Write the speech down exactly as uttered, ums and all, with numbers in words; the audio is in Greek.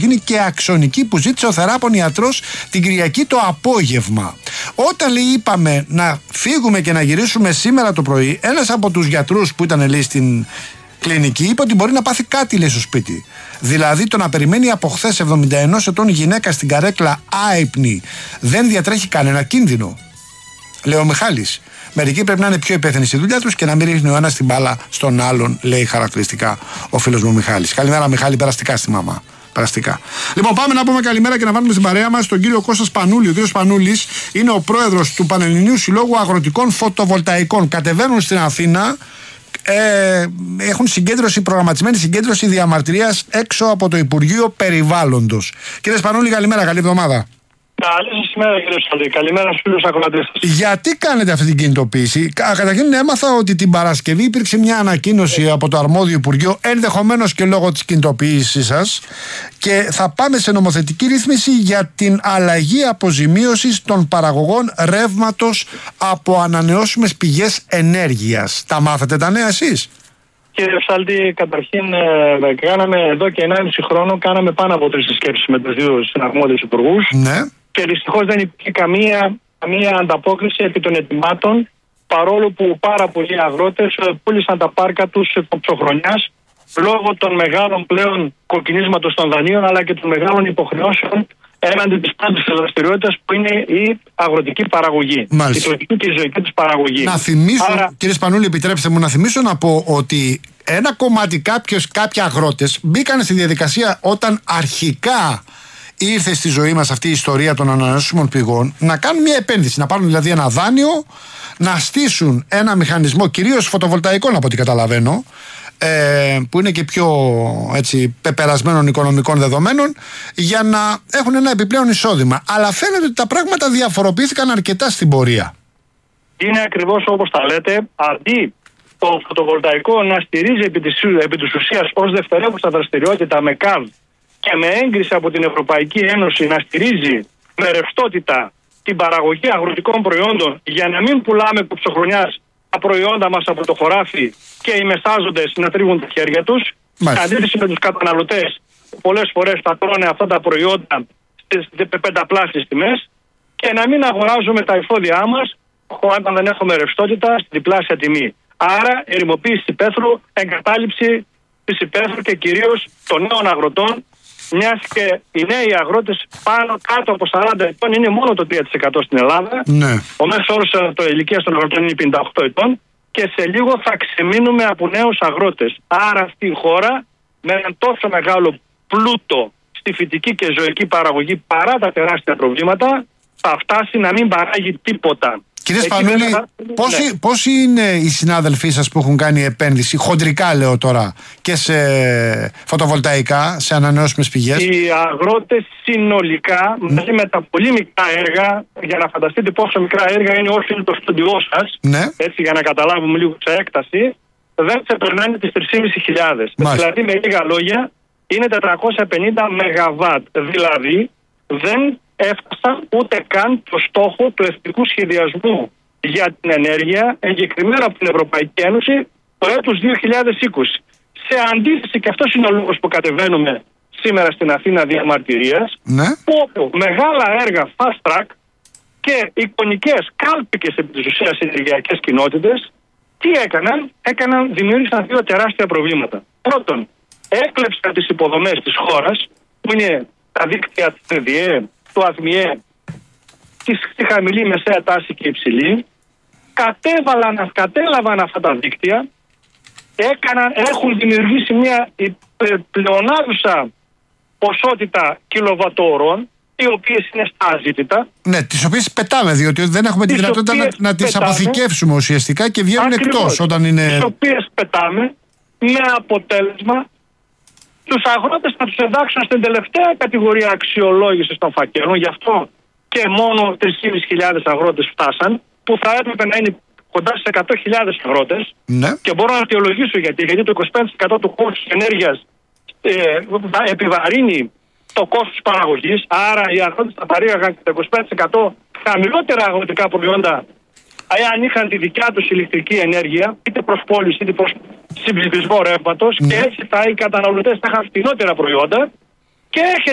γίνει και αξονική που ζήτησε ο θεράπων ιατρός την Κυριακή το απόγευμα. Όταν λέει είπαμε να φύγουμε και να γυρίσουμε σήμερα το πρωί, ένας από τους γιατρούς που ήταν λέει στην κλινική είπε ότι μπορεί να πάθει κάτι λέει στο σπίτι. Δηλαδή το να περιμένει από χθες εβδομήντα ενός ετών γυναίκα στην καρέκλα άυπνη δεν διατρέχει κανένα κίνδυνο. Λέει ο Μιχάλης. Μερικοί πρέπει να είναι πιο υπεύθυνοι στη δουλειά τους και να μην ρίχνει ο ένας την μπάλα στον άλλον, λέει χαρακτηριστικά ο φίλος μου Μιχάλης. Καλημέρα Μιχάλη, περαστικά στη μαμά. Περαστικά. Λοιπόν, πάμε να πούμε καλημέρα και να βάλουμε στην παρέα μας τον κύριο Κώστα Σπανούλη. Ο κύριος Σπανούλης είναι ο πρόεδρος του Πανελληνίου Συλλόγου Αγροτικών Φωτοβολταϊκών. Κατεβαίνουν στην Αθήνα. Ε, έχουν συγκέντρωση, προγραμματισμένη συγκέντρωση διαμαρτυρίας έξω από το Υπουργείο Περιβάλλοντος. Κύριε Σπανούλη, καλημέρα, καλή εβδομάδα. Καλή σας ημέρα κύριε Σαλή, καλημέρα στους φίλους ακροατές σας. Γιατί κάνετε αυτή την κινητοποίηση? Καταρχήν έμαθα ότι την Παρασκευή υπήρξε μια ανακοίνωση από το αρμόδιο Υπουργείο, ενδεχομένως και λόγω της κινητοποίησης σας, και θα πάμε σε νομοθετική ρύθμιση για την αλλαγή αποζημίωσης των παραγωγών ρεύματος από ανανεώσιμες πηγές ενέργειας. Τα μάθατε τα νέα εσείς? Κύριε Σάλτη, καταρχήν ε, κάναμε εδώ και ενάμιση χρόνο κάναμε πάνω από τρεις συσκέψεις με τους δύο συναρμόδιους υπουργούς. Ναι. Και δυστυχώς δεν υπήρχε καμία, καμία ανταπόκριση επί των ετοιμάτων, παρόλο που πάρα πολλοί αγρότες πούλησαν τα πάρκα τους ψωχρονιάς λόγω των μεγάλων πλέον κοκκινίσματος των δανείων αλλά και των μεγάλων υποχρεώσεων έναντι της πρώτης δραστηριότητας που είναι η αγροτική παραγωγή. Μάλιστα. Η τροφική και η ζωική της παραγωγή. Να θυμίσω, Άρα... κύριε Σπανούλη, επιτρέψτε μου να θυμίσω να πω ότι ένα κομμάτι κάποιος, κάποιοι αγρότες μπήκαν στη διαδικασία όταν αρχικά ήρθε στη ζωή μας αυτή η ιστορία των ανανεώσιμων πηγών να κάνουν μια επένδυση, να πάρουν δηλαδή ένα δάνειο, να στήσουν ένα μηχανισμό κυρίως φωτοβολταϊκών από ό,τι καταλαβαίνω, ε, που είναι και πιο έτσι, πεπερασμένων οικονομικών δεδομένων, για να έχουν ένα επιπλέον εισόδημα. Αλλά φαίνεται ότι τα πράγματα διαφοροποιήθηκαν αρκετά στην πορεία. Είναι ακριβώς όπως τα λέτε. Αντί το φωτοβολταϊκό να στηρίζει επί της, επί της ουσίας ως δευτερεύουσα δραστηριότητα με ΚΑΒ και με έγκριση από την Ευρωπαϊκή Ένωση να στηρίζει με ρευστότητα την παραγωγή αγροτικών προϊόντων για να μην πουλάμε κοψοχρονιάς τα προϊόντα μας από το χωράφι και οι μεσάζοντες να τρίβουν τα χέρια τους, σε αντίθεση με τους καταναλωτές που πολλές φορές θα τρώνε αυτά τα προϊόντα στις πενταπλάσιες τιμές, και να μην αγοράζουμε τα εφόδια μας όταν δεν έχουμε ρευστότητα στην διπλάσια τιμή. Άρα ερημοποίηση υπαίθρου, εγκατάλειψη της υπαίθρου και κυρίως των νέων αγροτών, μιας και οι νέοι αγρότες πάνω κάτω από σαράντα ετών είναι μόνο το τρία τοις εκατό στην Ελλάδα. Ναι. Ο μέσος όρος ηλικίας των αγροτών είναι πενήντα οκτώ ετών και σε λίγο θα ξεμείνουμε από νέους αγρότες. Άρα αυτή η χώρα με έναν τόσο μεγάλο πλούτο στη φυτική και ζωική παραγωγή παρά τα τεράστια προβλήματα θα φτάσει να μην παράγει τίποτα. Κύριε Σπανούλη, θα... πόσοι, ναι. πόσοι είναι οι συνάδελφοί σας που έχουν κάνει επένδυση, χοντρικά λέω τώρα, και σε φωτοβολταϊκά, σε ανανεώσιμες πηγές? Οι αγρότες συνολικά, mm. μαζί με τα πολύ μικρά έργα, για να φανταστείτε πόσο μικρά έργα είναι όσο είναι το στούντιό σας, ναι. έτσι για να καταλάβουμε λίγο σε έκταση, δεν ξεπερνάνε τις τρεις χιλιάδες πεντακόσιες. Δηλαδή με λίγα λόγια είναι τετρακόσια πενήντα μεγαβάτ. Δηλαδή δεν έφτασαν ούτε καν το στόχο του εθνικού σχεδιασμού για την ενέργεια, εγκεκριμένα από την Ευρωπαϊκή Ένωση, το έτος δύο χιλιάδες είκοσι. Σε αντίθεση, και αυτός είναι ο λόγος που κατεβαίνουμε σήμερα στην Αθήνα διαμαρτυρίας, ναι. όπου μεγάλα έργα fast track και εικονικές κάλπικες επί της ουσίας ενεργειακές κοινότητες, τι έκαναν? Έκαναν, δημιούργησαν δύο τεράστια προβλήματα. Πρώτον, έκλεψαν τις υποδομές της χώρας, που είναι τα δίκτυα της ΔΕΔΙΕ, του ΑΔΜΙΕ, στη χαμηλή, μεσαία τάση και υψηλή, κατέβαλαν, κατέλαβαν αυτά τα δίκτυα, έκαναν, έχουν δημιουργήσει μια πλεονάζουσα ποσότητα κιλοβατόρων, οι οποίες είναι στα αζήτητα. Ναι, τις οποίες πετάμε, διότι δεν έχουμε τη δυνατότητα να, να τις αποθηκεύσουμε ουσιαστικά και βγαίνουν ακριβώς εκτός όταν είναι... Τις οποίες πετάμε με αποτέλεσμα τους αγρότες να τους εντάξουν στην τελευταία κατηγορία αξιολόγησης των φακέλων. Γι' αυτό και μόνο τρεις χιλιάδες πεντακόσιοι αγρότες φτάσαν, που θα έπρεπε να είναι κοντά στις εκατό χιλιάδες αγρότες. Ναι. Και μπορώ να αιτιολογήσω γιατί, γιατί το είκοσι πέντε τοις εκατό του κόστους ενέργειας ε, επιβαρύνει το κόστος παραγωγής. Άρα οι αγρότες θα παρήγαγαν το είκοσι πέντε τοις εκατό χαμηλότερα αγροτικά προϊόντα εάν είχαν τη δικιά τους ηλεκτρική ενέργεια, είτε προς πώληση είτε προς συμπληκτισμό ρεύματος, ναι. Και έτσι θα οι καταναλωτές θα είχαν φθηνότερα προϊόντα και